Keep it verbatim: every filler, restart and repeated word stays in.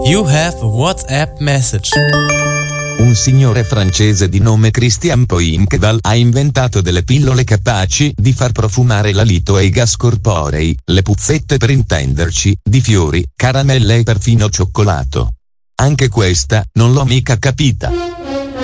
You have a WhatsApp message. Un signore francese di nome Christian Poinqueval ha inventato delle pillole capaci di far profumare l'alito e i gas corporei, le puzzette per intenderci, di fiori, caramelle e perfino cioccolato. Anche questa, non l'ho mica capita.